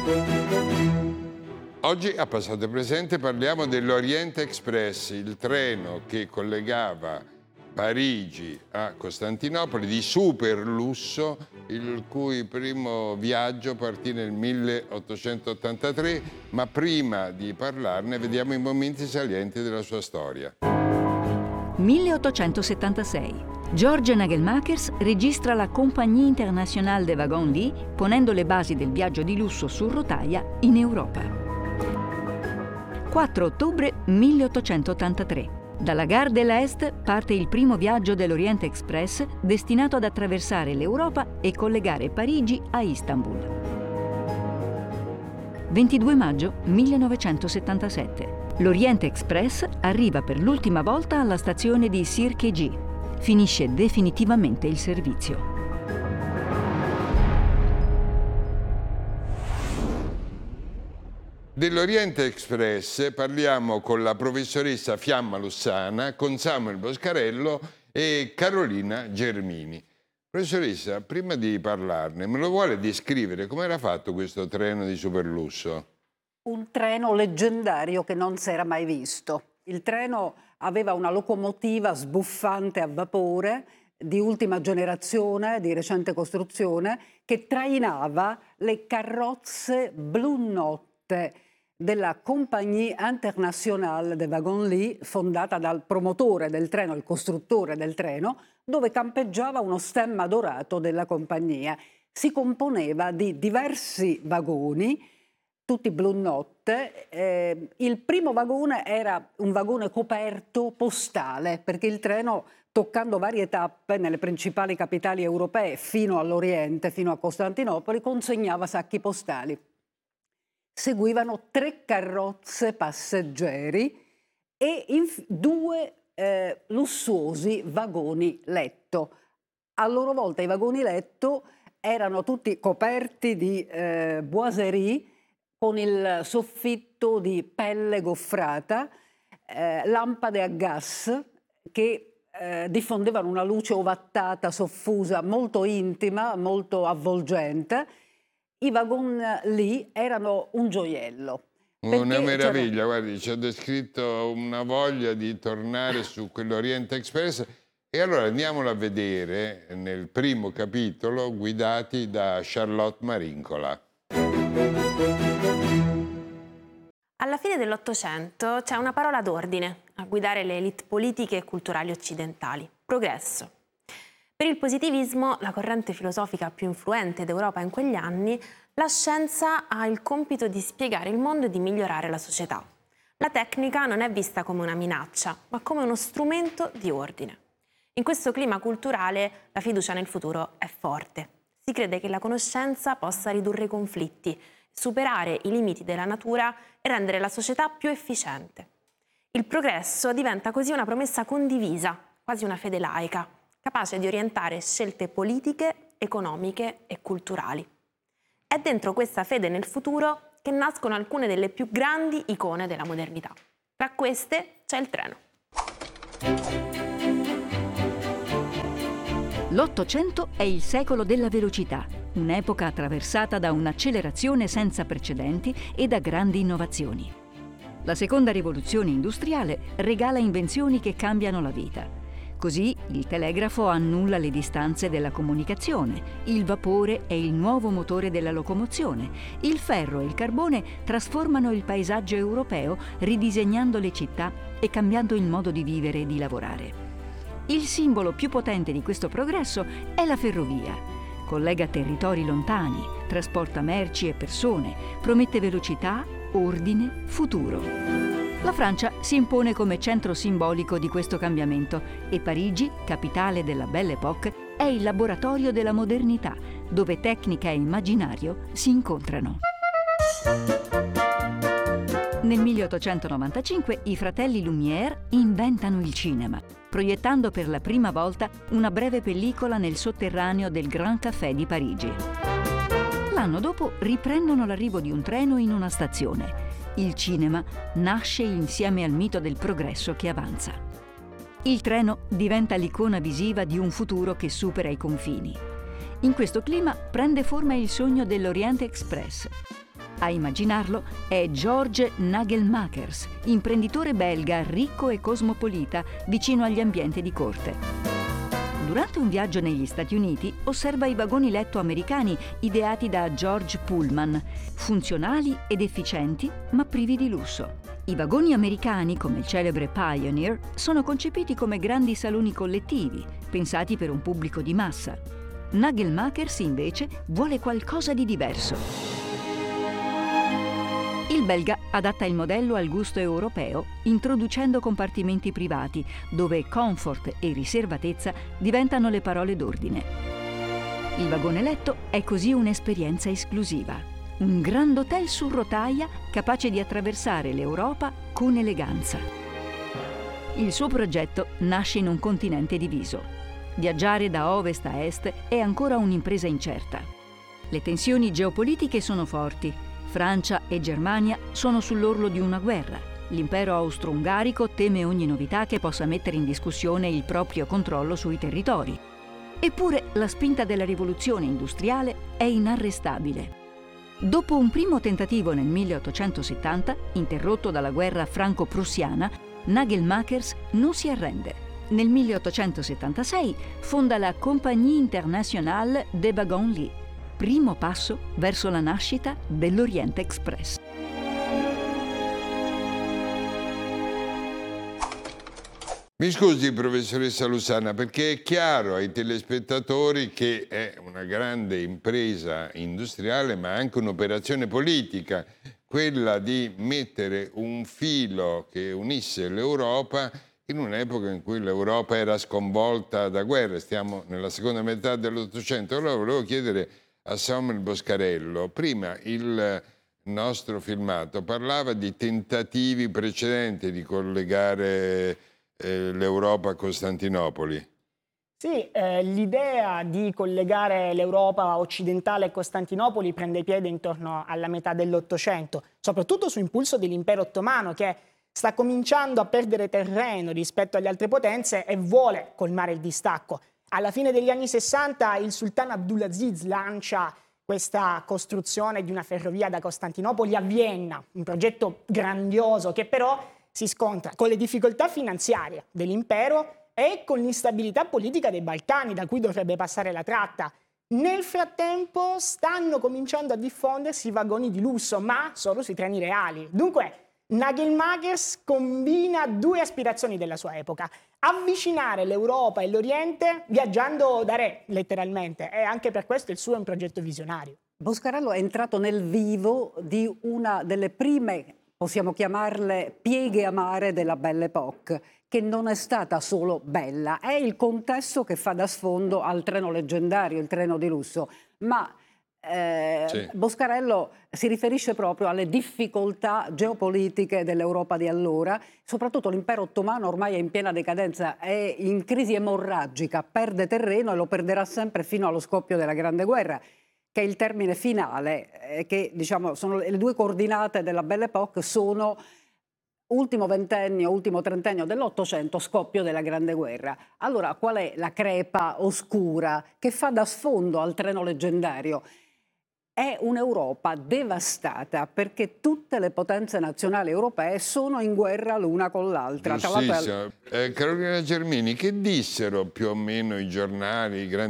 Oggi a Passato e Presente parliamo dell'Orient Express, il treno che collegava Parigi a Costantinopoli di super lusso, il cui primo viaggio partì nel 1883, ma prima di parlarne vediamo i momenti salienti della sua storia. 1876. George Nagelmakers registra la Compagnie Internationale des Wagons-Lits, ponendo le basi del viaggio di lusso su rotaia in Europa. 4 ottobre 1883. Dalla Gare de l'Est parte il primo viaggio dell'Orient Express destinato ad attraversare l'Europa e collegare Parigi a Istanbul. 22 maggio 1977. L'Orient Express arriva per l'ultima volta alla stazione di Sirkeci. Finisce definitivamente il servizio. Dell'Orient Express parliamo con la professoressa Fiamma Lussana, con Samuel Boscarello e Carolina Germini. Professoressa, prima di parlarne, me lo vuole descrivere? Come era fatto questo treno di superlusso? Un treno leggendario che non si era mai visto. Il treno aveva una locomotiva sbuffante a vapore di ultima generazione, di recente costruzione, che trainava le carrozze blu notte della Compagnie Internationale des Wagons-Lits, fondata dal promotore del treno, il costruttore del treno, dove campeggiava uno stemma dorato della compagnia. Si componeva di diversi vagoni, tutti blu notte. Il primo vagone era un vagone coperto postale, perché il treno, toccando varie tappe nelle principali capitali europee fino all'Oriente, fino a Costantinopoli, consegnava sacchi postali. Seguivano 3 carrozze passeggeri e 2 lussuosi vagoni letto. A loro volta i vagoni letto erano tutti coperti di boiserie, con il soffitto di pelle goffrata, lampade a gas che diffondevano una luce ovattata, soffusa, molto intima, molto avvolgente. I wagon lì erano un gioiello. Una meraviglia, guardi, ci ha descritto una voglia di tornare su quell'Orient Express. E allora andiamolo a vedere nel primo capitolo, guidati da Charlotte Marincola. Alla fine dell'Ottocento c'è una parola d'ordine a guidare le élite politiche e culturali occidentali: progresso. Per il positivismo, la corrente filosofica più influente d'Europa in quegli anni, la scienza ha il compito di spiegare il mondo e di migliorare la società. La tecnica non è vista come una minaccia, ma come uno strumento di ordine. In questo clima culturale la fiducia nel futuro è forte. Si crede che la conoscenza possa ridurre i conflitti, superare i limiti della natura e rendere la società più efficiente. Il progresso diventa così una promessa condivisa, quasi una fede laica, capace di orientare scelte politiche, economiche e culturali. È dentro questa fede nel futuro che nascono alcune delle più grandi icone della modernità. Tra queste c'è il treno. L'Ottocento è il secolo della velocità, un'epoca attraversata da un'accelerazione senza precedenti e da grandi innovazioni. La seconda rivoluzione industriale regala invenzioni che cambiano la vita. Così il telegrafo annulla le distanze della comunicazione, il vapore è il nuovo motore della locomozione, il ferro e il carbone trasformano il paesaggio europeo ridisegnando le città e cambiando il modo di vivere e di lavorare. Il simbolo più potente di questo progresso è la ferrovia. Collega territori lontani, trasporta merci e persone, promette velocità, ordine, futuro. La Francia si impone come centro simbolico di questo cambiamento e Parigi, capitale della Belle Époque, è il laboratorio della modernità, dove tecnica e immaginario si incontrano. Nel 1895 i fratelli Lumière inventano il cinema, proiettando per la prima volta una breve pellicola nel sotterraneo del Grand Café di Parigi. L'anno dopo riprendono l'arrivo di un treno in una stazione. Il cinema nasce insieme al mito del progresso che avanza. Il treno diventa l'icona visiva di un futuro che supera i confini. In questo clima prende forma il sogno dell'Orient Express. A immaginarlo è George Nagelmakers, imprenditore belga ricco e cosmopolita vicino agli ambienti di corte. Durante un viaggio negli Stati Uniti osserva i vagoni letto americani ideati da George Pullman, funzionali ed efficienti ma privi di lusso. I vagoni americani, come il celebre Pioneer, sono concepiti come grandi saloni collettivi, pensati per un pubblico di massa. Nagelmakers invece vuole qualcosa di diverso. Il belga adatta il modello al gusto europeo, introducendo compartimenti privati, dove comfort e riservatezza diventano le parole d'ordine. Il vagone letto è così un'esperienza esclusiva. Un grand hotel su rotaia capace di attraversare l'Europa con eleganza. Il suo progetto nasce in un continente diviso. Viaggiare da ovest a est è ancora un'impresa incerta. Le tensioni geopolitiche sono forti. Francia e Germania sono sull'orlo di una guerra. L'impero austro-ungarico teme ogni novità che possa mettere in discussione il proprio controllo sui territori. Eppure la spinta della rivoluzione industriale è inarrestabile. Dopo un primo tentativo nel 1870, interrotto dalla guerra franco-prussiana, Nagelmakers non si arrende. Nel 1876 fonda la Compagnie Internationale des Wagons-Lits, primo passo verso la nascita dell'Orient Express. Mi scusi, professoressa Lussana, perché è chiaro ai telespettatori che è una grande impresa industriale, ma anche un'operazione politica, quella di mettere un filo che unisse l'Europa in un'epoca in cui l'Europa era sconvolta da guerre. Stiamo nella seconda metà dell'Ottocento. Allora volevo chiedere a Samuel Boscarello, prima il nostro filmato parlava di tentativi precedenti di collegare l'Europa a Costantinopoli. Sì, l'idea di collegare l'Europa occidentale a Costantinopoli prende piede intorno alla metà dell'Ottocento, soprattutto su impulso dell'Impero Ottomano, che sta cominciando a perdere terreno rispetto alle altre potenze e vuole colmare il distacco. Alla fine degli anni 60 il sultano Abdulaziz lancia questa costruzione di una ferrovia da Costantinopoli a Vienna, un progetto grandioso che però si scontra con le difficoltà finanziarie dell'impero e con l'instabilità politica dei Balcani, da cui dovrebbe passare la tratta. Nel frattempo stanno cominciando a diffondersi vagoni di lusso, ma solo sui treni reali. Dunque, Nagelmakers combina due aspirazioni della sua epoca: avvicinare l'Europa e l'Oriente viaggiando da re, letteralmente, e anche per questo il suo è un progetto visionario. Boscarello è entrato nel vivo di una delle prime, possiamo chiamarle, pieghe amare della Belle Époque, che non è stata solo bella, è il contesto che fa da sfondo al treno leggendario, il treno di lusso, ma Sì. Boscarello si riferisce proprio alle difficoltà geopolitiche dell'Europa di allora, soprattutto l'impero ottomano ormai è in piena decadenza, è in crisi emorragica, perde terreno e lo perderà sempre fino allo scoppio della Grande Guerra, che è il termine finale, che diciamo sono le due coordinate della Belle Époque, sono ultimo ventennio, ultimo trentennio dell'Ottocento, scoppio della Grande Guerra. Allora qual è la crepa oscura che fa da sfondo al treno leggendario? È un'Europa devastata perché tutte le potenze nazionali europee sono in guerra l'una con l'altra. Giustissimo. Carolina Germini, che dissero più o meno i giornali, i grandi